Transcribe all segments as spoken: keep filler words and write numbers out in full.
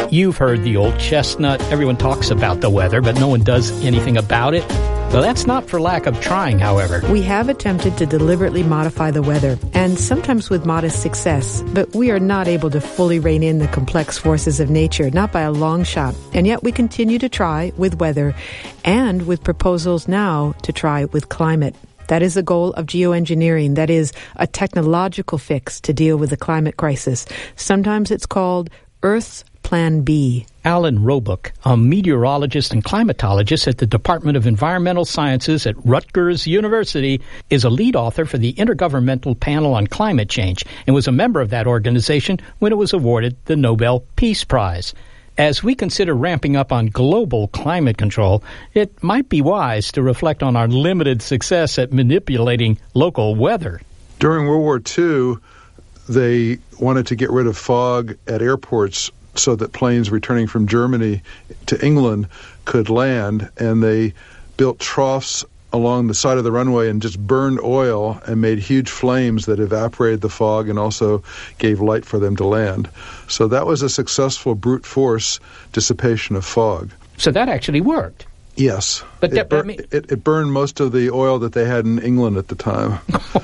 You've heard the old chestnut. Everyone talks about the weather, but no one does anything about it. Well, that's not for lack of trying, however. We have attempted to deliberately modify the weather, and sometimes with modest success, but we are not able to fully rein in the complex forces of nature, not by a long shot. And yet we continue to try with weather, and with proposals now to try with climate. That is the goal of geoengineering. That is a technological fix to deal with the climate crisis. Sometimes it's called Earth's Plan B. Alan Roebuck, a meteorologist and climatologist at the Department of Environmental Sciences at Rutgers University, is a lead author for the Intergovernmental Panel on Climate Change and was a member of that organization when it was awarded the Nobel Peace Prize. As we consider ramping up on global climate control, it might be wise to reflect on our limited success at manipulating local weather. During World War Two, they wanted to get rid of fog at airports so that planes returning from Germany to England could land, and they built troughs along the side of the runway and just burned oil and made huge flames that evaporated the fog and also gave light for them to land. So that was a successful brute force dissipation of fog. So that actually worked. Yes. But it, that, bur- I mean, it, it burned most of the oil that they had in England at the time.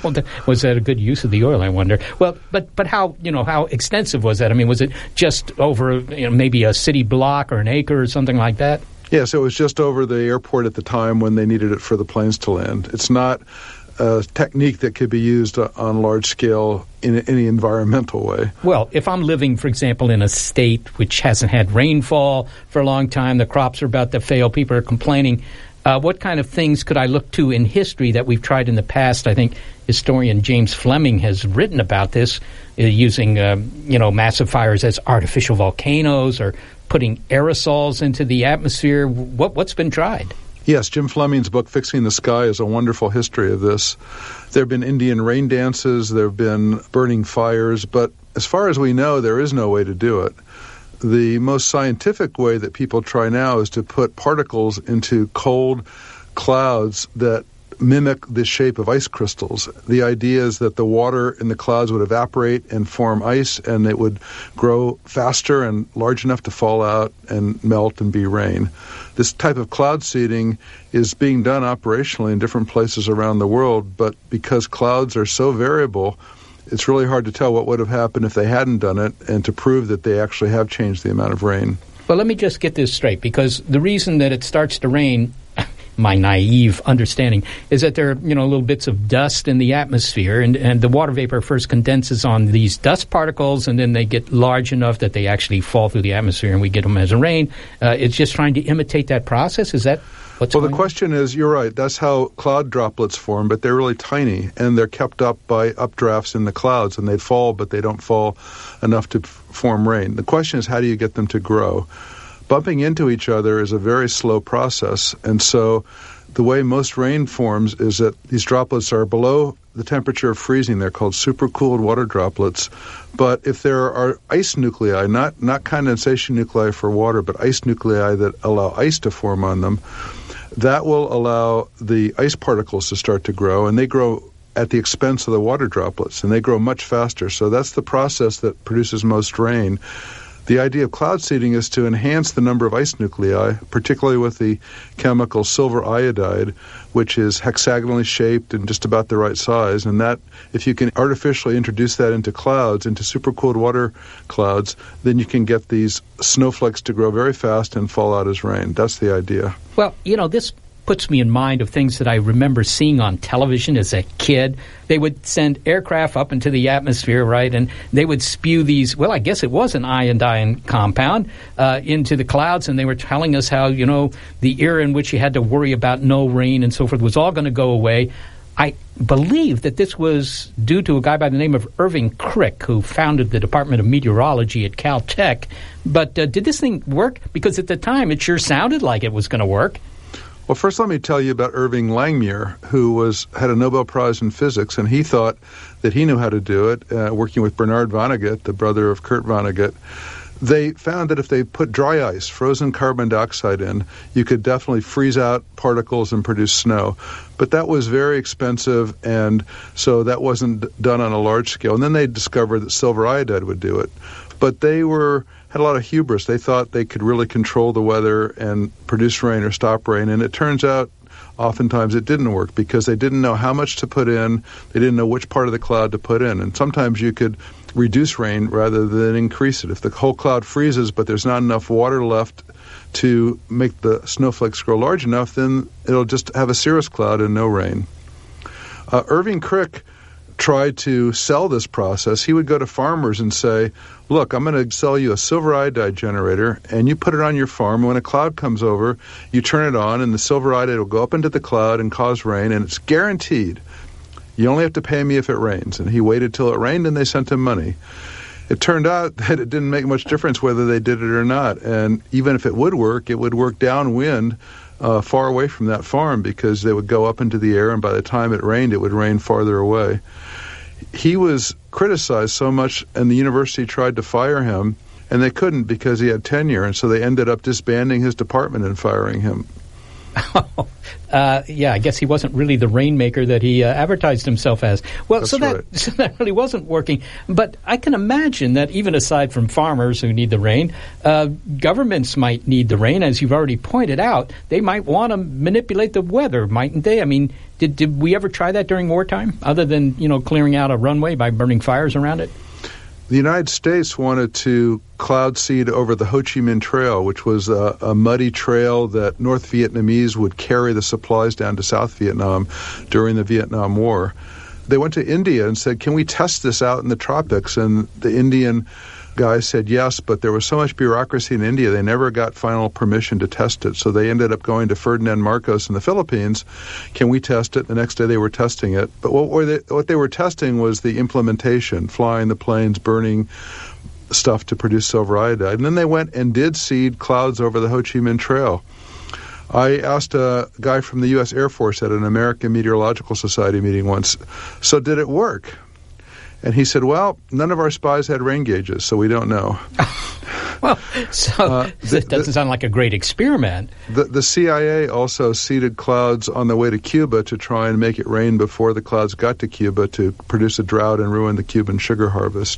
Was that a good use of the oil, I wonder? Well, but but how, you know, how extensive was that? I mean, was it just over, you know, maybe a city block or an acre or something like that? Yes, it was just over the airport at the time when they needed it for the planes to land. It's not a technique that could be used on large scale in any environmental way. Well, if I'm living, for example, in a state which hasn't had rainfall for a long time, the crops are about to fail, people are complaining, uh, what kind of things could I look to in history that we've tried in the past? I think historian James Fleming has written about this, uh, using, uh, you know, massive fires as artificial volcanoes or putting aerosols into the atmosphere. What, what's been tried? Yes, Jim Fleming's book, Fixing the Sky, is a wonderful history of this. There have been Indian rain dances, there have been burning fires, but as far as we know, there is no way to do it. The most scientific way that people try now is to put particles into cold clouds that mimic the shape of ice crystals. The idea is that the water in the clouds would evaporate and form ice, and it would grow faster and large enough to fall out and melt and be rain. This type of cloud seeding is being done operationally in different places around the world, but because clouds are so variable, it's really hard to tell what would have happened if they hadn't done it, and to prove that they actually have changed the amount of rain. Well, let me just get this straight, because the reason that it starts to rain, my naive understanding, is that there are, you know, little bits of dust in the atmosphere, and, and the water vapor first condenses on these dust particles, and then they get large enough that they actually fall through the atmosphere, and we get them as a rain. Uh, it's just trying to imitate that process? Is that what's well, going the question on? is, you're right, that's how cloud droplets form, but they're really tiny, and they're kept up by updrafts in the clouds, and they fall, but they don't fall enough to f- form rain. The question is, how do you get them to grow? Bumping into each other is a very slow process, and so the way most rain forms is that these droplets are below the temperature of freezing. They're called supercooled water droplets. But if there are ice nuclei, not, not condensation nuclei for water, but ice nuclei that allow ice to form on them, that will allow the ice particles to start to grow, and they grow at the expense of the water droplets, and they grow much faster. So that's the process that produces most rain. The idea of cloud seeding is to enhance the number of ice nuclei, particularly with the chemical silver iodide, which is hexagonally shaped and just about the right size. And that, if you can artificially introduce that into clouds, into supercooled water clouds, then you can get these snowflakes to grow very fast and fall out as rain. That's the idea. Well, you know, this puts me in mind of things that I remember seeing on television as a kid. They would send aircraft up into the atmosphere, right, and they would spew these, well, I guess it was an iodine compound, uh, into the clouds, and they were telling us how, you know, the era in which you had to worry about no rain and so forth was all going to go away. I believe that this was due to a guy by the name of Irving Crick, who founded the Department of Meteorology at Caltech. But uh, did this thing work? Because at the time, it sure sounded like it was going to work. Well, first let me tell you about Irving Langmuir, who was had a Nobel Prize in physics, and he thought that he knew how to do it, uh, working with Bernard Vonnegut, the brother of Kurt Vonnegut. They found that if they put dry ice, frozen carbon dioxide in, you could definitely freeze out particles and produce snow. But that was very expensive, and so that wasn't done on a large scale. And then they discovered that silver iodide would do it. But they were had a lot of hubris. They thought they could really control the weather and produce rain or stop rain, and it turns out oftentimes it didn't work because they didn't know how much to put in. They didn't know which part of the cloud to put in, and sometimes you could reduce rain rather than increase it. If the whole cloud freezes but there's not enough water left to make the snowflakes grow large enough, then it'll just have a cirrus cloud and no rain. Uh, Irving Crick tried to sell this process. He would go to farmers and say, look, I'm going to sell you a silver iodide generator, and you put it on your farm. When a cloud comes over, you turn it on, and the silver iodide will go up into the cloud and cause rain, and it's guaranteed. You only have to pay me if it rains. And he waited till it rained, and they sent him money. It turned out that it didn't make much difference whether they did it or not. And even if it would work, it would work downwind, uh, far away from that farm, because they would go up into the air, and by the time it rained, it would rain farther away. He was criticized so much, and the university tried to fire him, and they couldn't because he had tenure, and so they ended up disbanding his department and firing him. uh, yeah, I guess he wasn't really the rainmaker that he uh, advertised himself as. Well, That's so that right. so that really wasn't working. But I can imagine that even aside from farmers who need the rain, uh, governments might need the rain. As you've already pointed out, they might want to manipulate the weather, mightn't they? I mean, did did we ever try that during wartime, other than, you know, clearing out a runway by burning fires around it? The United States wanted to cloud seed over the Ho Chi Minh Trail, which was a, a muddy trail that North Vietnamese would carry the supplies down to South Vietnam during the Vietnam War. They went to India and said, can we test this out in the tropics? And the Indian guy said yes, but there was so much bureaucracy in India, they never got final permission to test it. So they ended up going to Ferdinand Marcos in the Philippines. Can we test it? The next day they were testing it. But what were they, what they were testing was the implementation, flying the planes, burning stuff to produce silver iodide. And then they went and did seed clouds over the Ho Chi Minh Trail. I asked a guy from the U S Air Force at an American Meteorological Society meeting once, so did it work? And he said, well, none of our spies had rain gauges, so we don't know. Well, so uh, the, it doesn't the, sound like a great experiment. The, the C I A also seeded clouds on the way to Cuba to try and make it rain before the clouds got to Cuba to produce a drought and ruin the Cuban sugar harvest.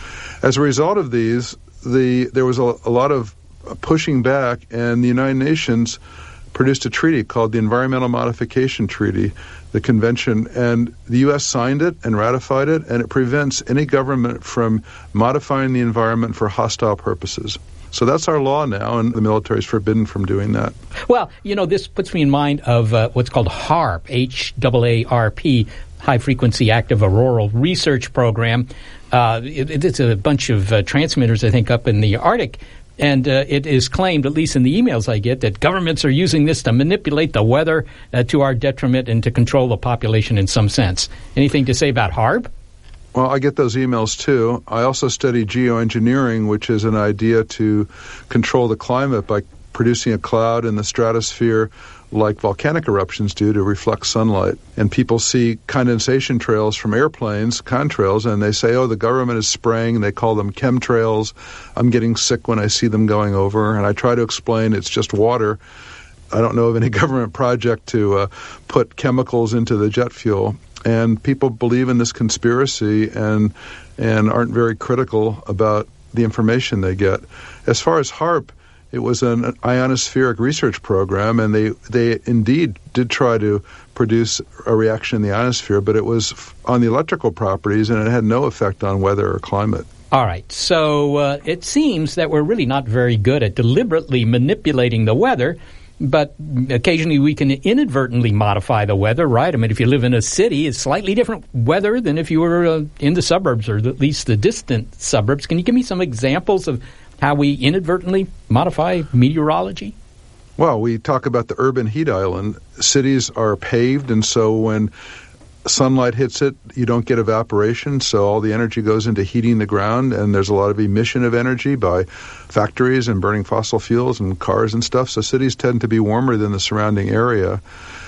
As a result of these, the there was a, a lot of pushing back, and the United Nations produced a treaty called the Environmental Modification Treaty, the convention, and the U S signed it and ratified it, and it prevents any government from modifying the environment for hostile purposes. So that's our law now, and the military is forbidden from doing that. Well, you know, this puts me in mind of uh, what's called HAARP, H A A R P, High Frequency Active Auroral Research Program. Uh, it, it's a bunch of uh, transmitters, I think, up in the Arctic. And uh, it is claimed, at least in the emails I get, that governments are using this to manipulate the weather uh, to our detriment and to control the population in some sense. Anything to say about HAARP? Well, I get those emails too. I also study geoengineering, which is an idea to control the climate by producing a cloud in the stratosphere like volcanic eruptions do to reflect sunlight. And people see condensation trails from airplanes, contrails, and they say, oh, the government is spraying. They call them chemtrails. I'm getting sick when I see them going over. And I try to explain it's just water. I don't know of any government project to uh, put chemicals into the jet fuel. And people believe in this conspiracy and and aren't very critical about the information they get. As far as HAARP, it was an ionospheric research program, and they, they indeed did try to produce a reaction in the ionosphere, but it was on the electrical properties, and it had no effect on weather or climate. All right. So uh, it seems that we're really not very good at deliberately manipulating the weather, but occasionally we can inadvertently modify the weather, right? I mean, if you live in a city, it's slightly different weather than if you were uh, in the suburbs, or at least the distant suburbs. Can you give me some examples of how we inadvertently modify meteorology? Well, we talk about the urban heat island. Cities are paved, and so when sunlight hits it, you don't get evaporation, so all the energy goes into heating the ground, and there's a lot of emission of energy by factories and burning fossil fuels and cars and stuff, so cities tend to be warmer than the surrounding area.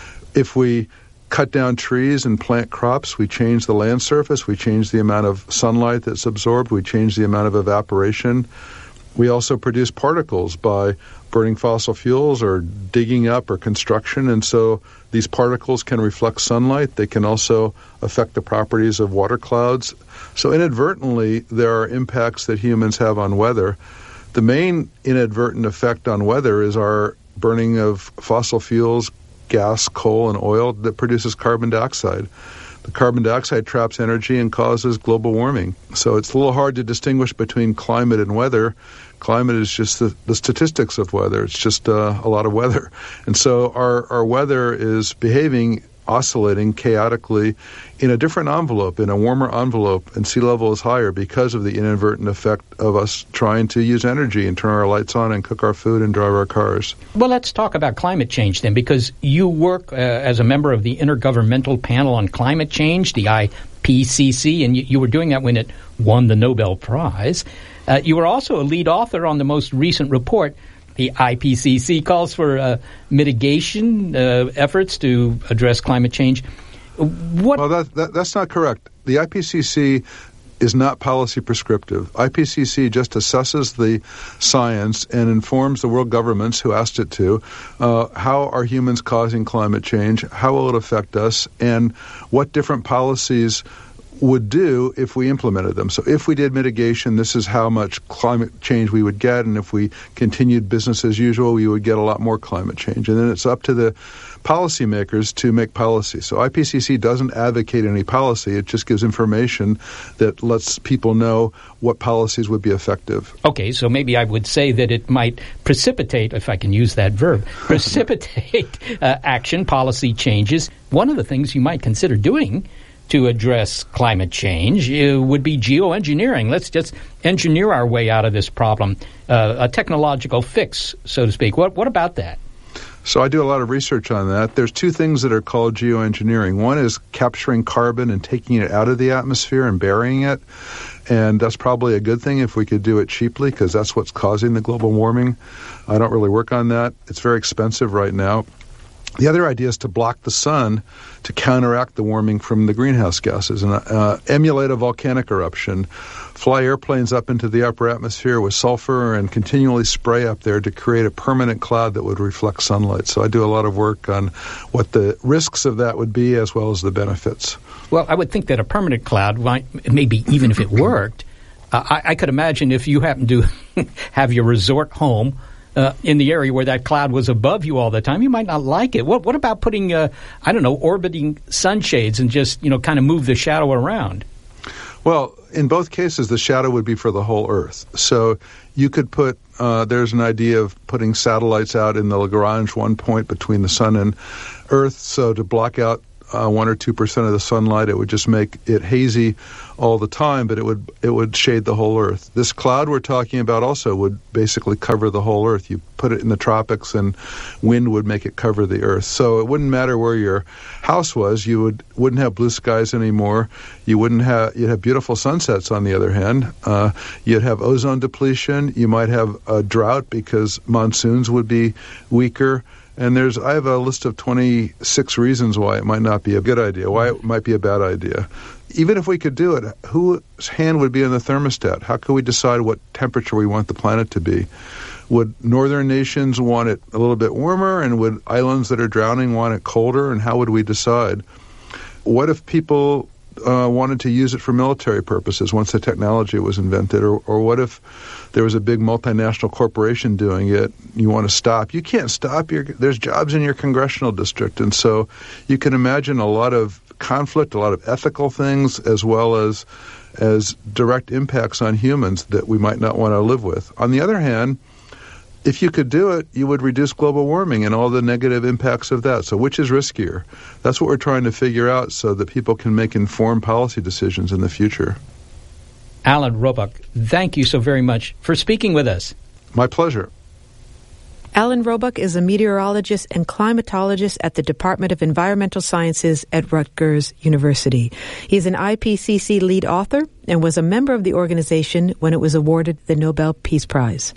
If we cut down trees and plant crops, we change the land surface, we change the amount of sunlight that's absorbed, we change the amount of evaporation. We also produce particles by burning fossil fuels or digging up or construction, and so these particles can reflect sunlight. They can also affect the properties of water clouds. So inadvertently, there are impacts that humans have on weather The main inadvertent effect on weather is our burning of fossil fuels, gas, coal, and oil that produces carbon dioxide. The carbon dioxide traps energy and causes global warming. So it's a little hard to distinguish between climate and weather. Climate is just the, the statistics of weather. It's just uh, a lot of weather. And so our, our weather is behaving, oscillating chaotically in a different envelope, in a warmer envelope, and sea level is higher because of the inadvertent effect of us trying to use energy and turn our lights on and cook our food and drive our cars. Well, let's talk about climate change then, because you work uh, as a member of the Intergovernmental Panel on Climate Change, the I P C C, and you, you were doing that when it won the Nobel Prize. Uh, you were also a lead author on the most recent report. The I P C C calls for uh, mitigation uh, efforts to address climate change. What? Well, that, that, that's not correct. The I P C C is not policy prescriptive. I P C C just assesses the science and informs the world governments who asked it to, uh, how are humans causing climate change, how will it affect us, and what different policies would do if we implemented them. So if we did mitigation, this is how much climate change we would get, and if we continued business as usual, we would get a lot more climate change. And then it's up to the policymakers to make policy. So I P C C doesn't advocate any policy. It just gives information that lets people know what policies would be effective. Okay, so maybe I would say that it might precipitate, if I can use that verb, precipitate uh, action, policy changes. One of the things you might consider doing to address climate change uh, would be geoengineering. Let's just engineer our way out of this problem, uh, a technological fix, so to speak. What, what about that? So I do a lot of research on that. There's two things that are called geoengineering. One is capturing carbon and taking it out of the atmosphere and burying it. And that's probably a good thing if we could do it cheaply, because that's what's causing the global warming. I don't really work on that. It's very expensive right now. The other idea is to block the sun to counteract the warming from the greenhouse gases and uh, emulate a volcanic eruption, fly airplanes up into the upper atmosphere with sulfur and continually spray up there to create a permanent cloud that would reflect sunlight. So I do a lot of work on what the risks of that would be as well as the benefits. Well, I would think that a permanent cloud, might, maybe even if it worked, uh, I, I could imagine if you happen to have your resort home Uh, in the area where that cloud was above you all the time, you might not like it. What what about putting, uh, I don't know, orbiting sunshades and just, you know, kind of move the shadow around? Well, in both cases, the shadow would be for the whole Earth. So you could put, uh, there's an idea of putting satellites out in the Lagrange one point between the sun and Earth, so to block out Uh, one or two percent of the sunlight, it would just make it hazy all the time, but it would it would shade the whole Earth. This cloud we're talking about also would basically cover the whole Earth. You put it in the tropics, and wind would make it cover the Earth. So it wouldn't matter where your house was. You would wouldn't have blue skies anymore. You wouldn't have you'd have beautiful sunsets. On the other hand, uh, you'd have ozone depletion. You might have a drought because monsoons would be weaker. And there's, I have a list of twenty-six reasons why it might not be a good idea, why it might be a bad idea. Even if we could do it, whose hand would be on the thermostat? How could we decide what temperature we want the planet to be? Would northern nations want it a little bit warmer, and would islands that are drowning want it colder? And how would we decide? What if people uh, wanted to use it for military purposes once the technology was invented? Or, or what if there was a big multinational corporation doing it? You want to stop. You can't stop. Your, there's jobs in your congressional district. And so you can imagine a lot of conflict, a lot of ethical things, as well as as direct impacts on humans that we might not want to live with. On the other hand, if you could do it, you would reduce global warming and all the negative impacts of that. So which is riskier? That's what we're trying to figure out so that people can make informed policy decisions in the future. Alan Robock, thank you so very much for speaking with us. My pleasure. Alan Robock is a meteorologist and climatologist at the Department of Environmental Sciences at Rutgers University. He's an I P C C lead author and was a member of the organization when it was awarded the Nobel Peace Prize.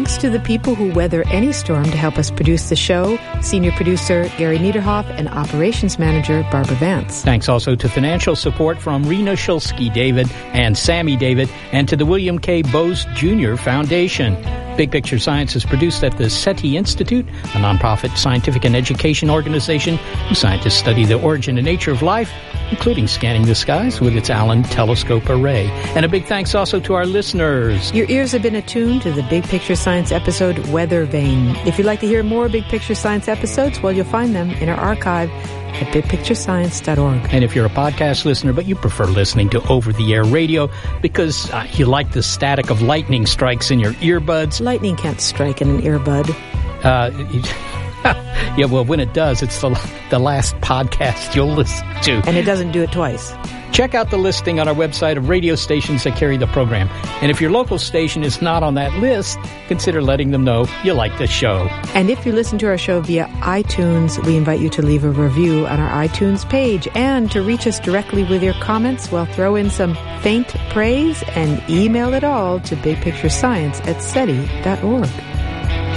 Thanks to the people who weather any storm to help us produce the show, senior producer Gary Niederhoff and operations manager Barbara Vance. Thanks also to financial support from Rena Shulsky David and Sammy David, and to the William K. Bose Junior Foundation. Big Picture Science is produced at the SETI Institute, a nonprofit scientific and education organization whose scientists study the origin and nature of life, including scanning the skies with its Allen Telescope Array. And a big thanks also to our listeners. Your ears have been attuned to the Big Picture Science episode, Weather Vane. If you'd like to hear more Big Picture Science episodes, well, you'll find them in our archive at big picture science dot org. And if you're a podcast listener, but you prefer listening to over-the-air radio because uh, you like the static of lightning strikes in your earbuds. Lightning can't strike in an earbud. Uh, yeah, well, when it does, it's the, the last podcast you'll listen to. And it doesn't do it twice. Check out the listing on our website of radio stations that carry the program. And if your local station is not on that list, consider letting them know you like the show. And if you listen to our show via iTunes, we invite you to leave a review on our iTunes page. And to reach us directly with your comments, well, throw in some faint praise and email it all to bigpicturescience at SETI dot org.